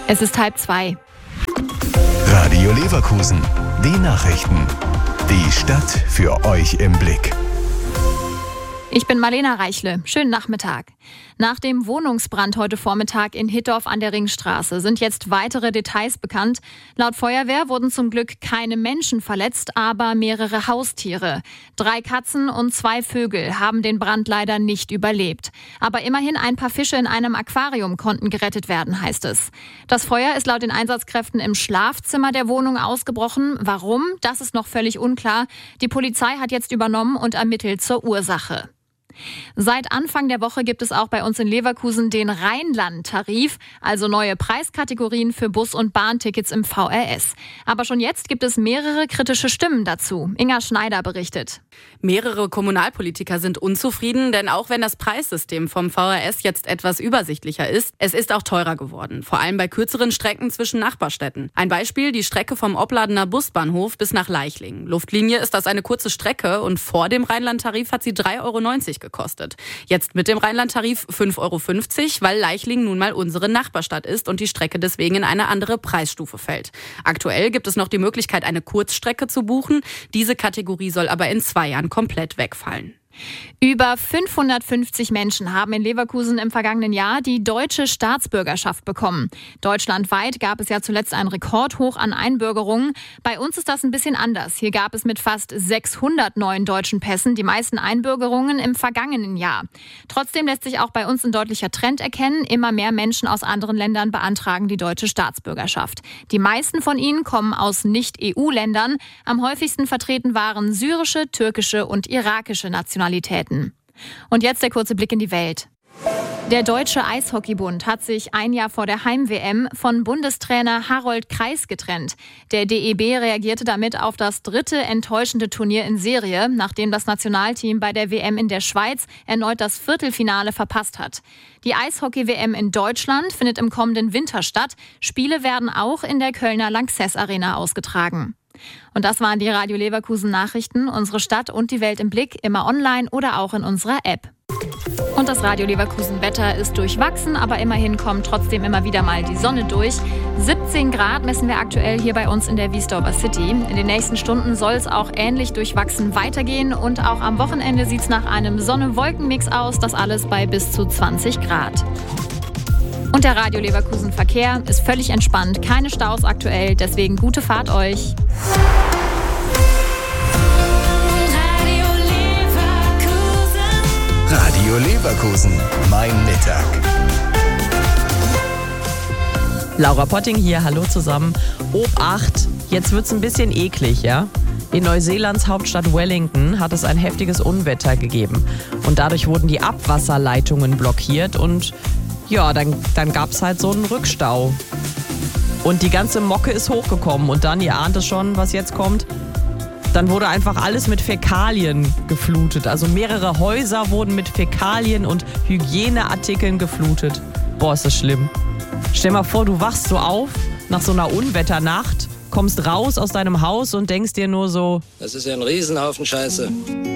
Es ist 1:30. Radio Leverkusen. Die Nachrichten. Die Stadt für euch im Blick. Ich bin Marlena Reichle. Schönen Nachmittag. Nach dem Wohnungsbrand heute Vormittag in Hittorf an der Ringstraße sind jetzt weitere Details bekannt. Laut Feuerwehr wurden zum Glück keine Menschen verletzt, aber mehrere Haustiere. 3 Katzen und 2 Vögel haben den Brand leider nicht überlebt. Aber immerhin ein paar Fische in einem Aquarium konnten gerettet werden, heißt es. Das Feuer ist laut den Einsatzkräften im Schlafzimmer der Wohnung ausgebrochen. Warum? Das ist noch völlig unklar. Die Polizei hat jetzt übernommen und ermittelt zur Ursache. Seit Anfang der Woche gibt es auch bei uns in Leverkusen den Rheinland-Tarif, also neue Preiskategorien für Bus- und Bahntickets im VRS. Aber schon jetzt gibt es mehrere kritische Stimmen dazu. Inga Schneider berichtet. Mehrere Kommunalpolitiker sind unzufrieden, denn auch wenn das Preissystem vom VRS jetzt etwas übersichtlicher ist, es ist auch teurer geworden. Vor allem bei kürzeren Strecken zwischen Nachbarstädten. Ein Beispiel, die Strecke vom Opladener Busbahnhof bis nach Leichlingen. Luftlinie ist das eine kurze Strecke und vor dem Rheinland-Tarif hat sie 3,90 € gekostet. Jetzt mit dem Rheinland-Tarif 5,50 €, weil Leichlingen nun mal unsere Nachbarstadt ist und die Strecke deswegen in eine andere Preisstufe fällt. Aktuell gibt es noch die Möglichkeit, eine Kurzstrecke zu buchen. Diese Kategorie soll aber in 2 Jahren komplett wegfallen. Über 550 Menschen haben in Leverkusen im vergangenen Jahr die deutsche Staatsbürgerschaft bekommen. Deutschlandweit gab es ja zuletzt einen Rekordhoch an Einbürgerungen. Bei uns ist das ein bisschen anders. Hier gab es mit fast 600 neuen deutschen Pässen die meisten Einbürgerungen im vergangenen Jahr. Trotzdem lässt sich auch bei uns ein deutlicher Trend erkennen. Immer mehr Menschen aus anderen Ländern beantragen die deutsche Staatsbürgerschaft. Die meisten von ihnen kommen aus Nicht-EU-Ländern. Am häufigsten vertreten waren syrische, türkische und irakische Nationalitäten. Und jetzt der kurze Blick in die Welt. Der Deutsche Eishockeybund hat sich ein Jahr vor der Heim-WM von Bundestrainer Harold Kreis getrennt. Der DEB reagierte damit auf das 3. enttäuschende Turnier in Serie, nachdem das Nationalteam bei der WM in der Schweiz erneut das Viertelfinale verpasst hat. Die Eishockey-WM in Deutschland findet im kommenden Winter statt. Spiele werden auch in der Kölner Lanxess Arena ausgetragen. Und das waren die Radio Leverkusen Nachrichten. Unsere Stadt und die Welt im Blick, immer online oder auch in unserer App. Und das Radio Leverkusen Wetter ist durchwachsen, aber immerhin kommt trotzdem immer wieder mal die Sonne durch. 17 Grad messen wir aktuell hier bei uns in der Wiesdorfer City. In den nächsten Stunden soll es auch ähnlich durchwachsen weitergehen und auch am Wochenende sieht es nach einem Sonne-Wolken-Mix aus. Das alles bei bis zu 20 Grad. Und der Radio Leverkusen Verkehr ist völlig entspannt, keine Staus aktuell, deswegen gute Fahrt euch. Radio Leverkusen, mein Mittag. Laura Potting hier, hallo zusammen. Obacht, jetzt wird's ein bisschen eklig, ja? In Neuseelands Hauptstadt Wellington hat es ein heftiges Unwetter gegeben. Und dadurch wurden die Abwasserleitungen blockiert und ja, dann gab's halt so einen Rückstau. Und die ganze Mocke ist hochgekommen und dann, ihr ahnt es schon, was jetzt kommt, dann wurde einfach alles mit Fäkalien geflutet. Also mehrere Häuser wurden mit Fäkalien und Hygieneartikeln geflutet. Boah, ist das schlimm. Stell mal vor, du wachst so auf nach so einer Unwetternacht, kommst raus aus deinem Haus und denkst dir nur so: Das ist ja ein Riesenhaufen Scheiße.